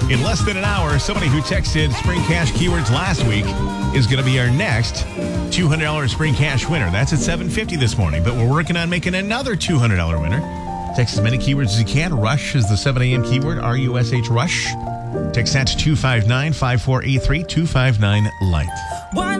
In less than an hour, somebody who texted Spring Cash keywords last week is going to be our next $200 Spring Cash winner. That's at 7:50 this morning, but we're working on making another $200 winner. Text as many keywords as you can. Rush is the 7 a.m. keyword, RUSH, Rush. Text that to 259-5483, 259-LIGHT.